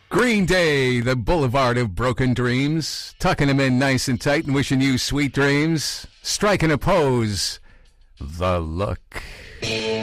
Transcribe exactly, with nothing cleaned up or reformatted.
Green Day, the Boulevard of Broken Dreams. Tucking them in nice and tight and wishing you sweet dreams. Striking a pose. The Look.